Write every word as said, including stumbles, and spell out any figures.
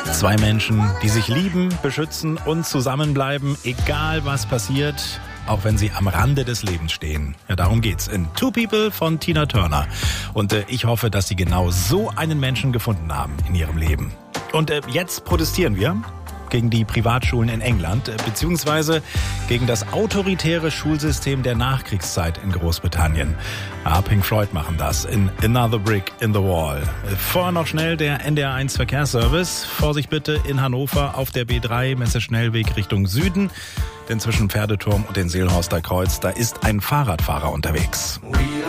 Zwei Menschen, die sich lieben, beschützen und zusammenbleiben, egal was passiert, auch wenn sie am Rande des Lebens stehen. Ja, darum geht's in Two People von Tina Turner. Und äh, ich hoffe, dass Sie genau so einen Menschen gefunden haben in Ihrem Leben. Und äh, jetzt protestieren wir gegen die Privatschulen in England, beziehungsweise gegen das autoritäre Schulsystem der Nachkriegszeit in Großbritannien. Ah, Pink Floyd machen das in Another Brick in the Wall. Vorher noch schnell der N D R eins Verkehrsservice. Vorsicht bitte in Hannover auf der B drei, Messeschnellweg Richtung Süden. Denn zwischen Pferdeturm und den Seelhorster Kreuz, da ist ein Fahrradfahrer unterwegs.